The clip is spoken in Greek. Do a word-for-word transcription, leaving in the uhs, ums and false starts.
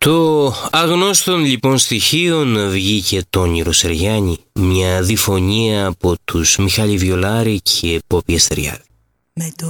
Το αγνώστων λοιπόν στοιχείων βγήκε το όνειρο Σεριάννη, μια διφωνία από τους Μιχάλη Βιολάρη και Πόπη Αστεριάδη.